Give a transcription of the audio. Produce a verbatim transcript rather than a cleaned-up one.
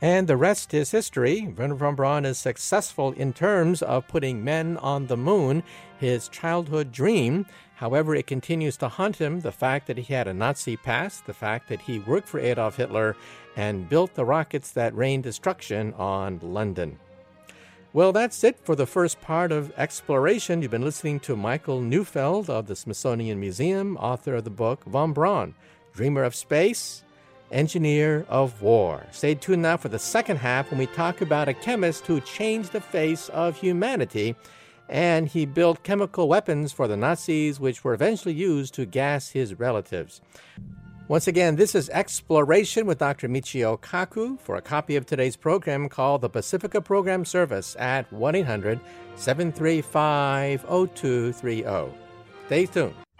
And the rest is history. Wernher von Braun is successful in terms of putting men on the moon, his childhood dream. However, it continues to haunt him, the fact that he had a Nazi past, the fact that he worked for Adolf Hitler and built the rockets that rained destruction on London. Well, that's it for the first part of Exploration. You've been listening to Michael Neufeld of the Smithsonian Museum, author of the book Von Braun, Dreamer of Space, Engineer of War. Stay tuned now for the second half when we talk about a chemist who changed the face of humanity, and he built chemical weapons for the Nazis, which were eventually used to gas his relatives. Once again, this is Exploration with Doctor Michio Kaku. For a copy of today's program, call the Pacifica Program Service at one eight hundred seven three five zero two three zero. Stay tuned.